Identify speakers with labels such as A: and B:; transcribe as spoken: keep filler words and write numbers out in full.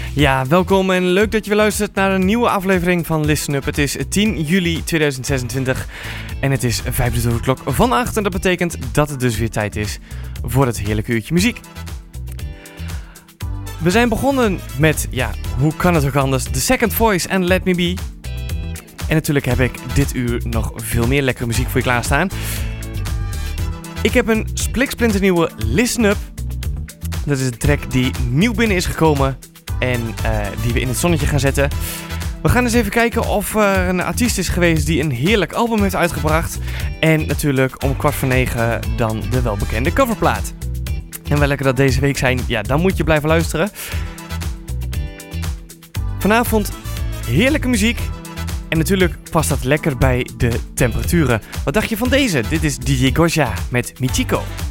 A: Ja, welkom en leuk dat je weer luistert naar een nieuwe aflevering van Listen Up. Het is tien juli tweeduizend zesentwintig en het is vijf minuten over de klok van acht. En dat betekent dat het dus weer tijd is voor het heerlijke uurtje muziek. We zijn begonnen met, ja, hoe kan het ook anders, The Second Voice en Let Me Be. En natuurlijk heb ik dit uur nog veel meer lekkere muziek voor je klaarstaan. Ik heb een spliksplinternieuwe Listen Up. Dat is een track die nieuw binnen is gekomen en uh, die we in het zonnetje gaan zetten. We gaan eens even kijken of er een artiest is geweest die een heerlijk album heeft uitgebracht. En natuurlijk om kwart voor negen dan de welbekende coverplaat. En welke dat deze week zijn, ja, dan moet je blijven luisteren. Vanavond heerlijke muziek. En natuurlijk past dat lekker bij de temperaturen. Wat dacht je van deze? Dit is D J Goja met Michiko.